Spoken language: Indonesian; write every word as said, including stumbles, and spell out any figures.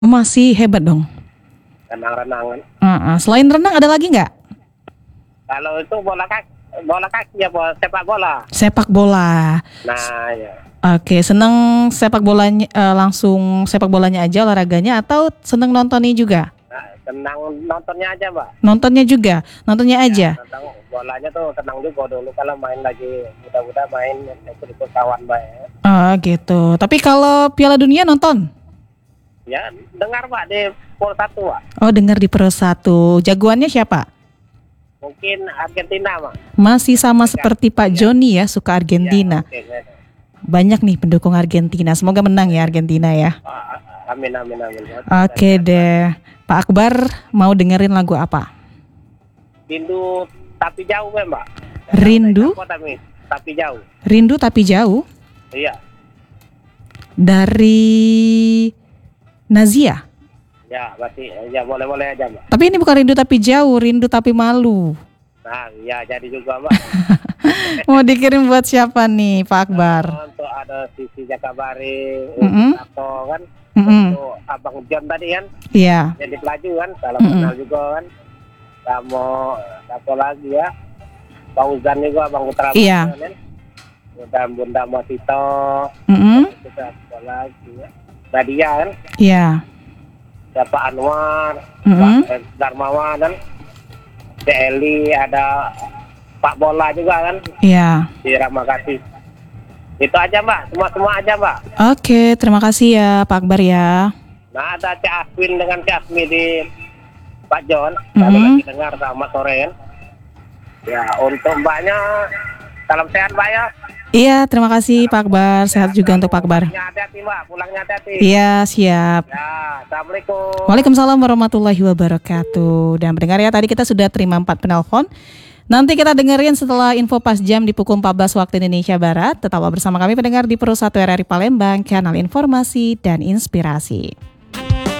Masih hebat dong. Renang-renangan. Uh-uh. Selain renang ada lagi nggak? Kalau itu bola kaki, bola kaki ya, bola, sepak bola. Sepak bola. Nah, ya. Oke, seneng sepak bolanya eh, langsung sepak bolanya aja olahraganya atau seneng nontonnya juga? Nah, tenang nontonnya aja, Mbak. Nontonnya juga, nontonnya aja. Ya, tenang, bolanya tuh tenang juga dulu kalau main lagi muda-muda main ikut-ikut kawan, Mbak. Ya. Oh gitu. Tapi kalau Piala Dunia nonton? Ya, dengar Pak di Pol satu, Pak. Oh, dengar di Pro satu. Jagoannya siapa? Mungkin Argentina, Pak. Masih sama seperti Pak Joni ya, suka Argentina. Ya, oke, oke. Banyak nih pendukung Argentina. Semoga menang ya Argentina ya. Ah, Amin, amin, amin. Oke deh. Pak Akbar mau dengerin lagu apa? Rindu tapi jauh, Mbak. Rindu? Tapi, tapi jauh. Rindu tapi jauh Iya. dari Nazia. Ya, berarti ya boleh-boleh aja, Mbak. Tapi ini bukan rindu tapi jauh, rindu tapi malu. Nah, ya jadi juga, Mbak. Mau dikirim buat siapa nih Pak Akbar? Untuk ada Sisi Jakabari, Mm-mm. atau kan, Mm-mm. untuk Abang John tadi kan, Iya. jadi pelaju kan, salam Mm-mm. kenal juga kan. Kamu apa lagi ya? Fauzan juga, Bang Putra. Iya. Kan? Bunda Bunda Motito, Mm-mm. kita apa lagi ya? Nadia kan, Iya. siapa Anwar, Mm-mm. Pak Darmawan kan, Eli, ada Pak Bola juga kan, Iya. di Ramakasih. Itu aja, Mbak, semua-semua aja, Mbak. Oke, terima kasih ya Pak Akbar ya. Nah, ada Cak Aswin dengan Cak Asmi di Pak John, kalau Mm-hmm. lagi dengar sama sore kan. Ya, untuk Mbaknya, salam sehat, Mbak ya. Iya, terima kasih Pak Akbar. Sehat juga untuk Pak Akbar. Pulangnya hati-hati, Mbak, pulangnya hati-hati. Iya, siap. Ya, Assalamualaikum. Waalaikumsalam warahmatullahi wabarakatuh. Dan pendengar ya, tadi kita sudah terima empat penelpon. Nanti kita dengerin setelah info pas jam di pukul empat belas waktu Indonesia Barat. Tetaplah bersama kami pendengar di Pro satu R R I Palembang, kanal informasi dan inspirasi.